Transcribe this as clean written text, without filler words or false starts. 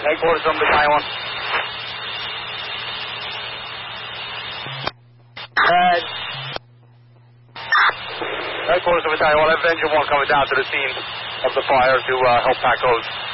Headquarters from Battalion 1. Headquarters of Battalion 1. I have Engine 1 coming down to the scene of the fire to help pack hose.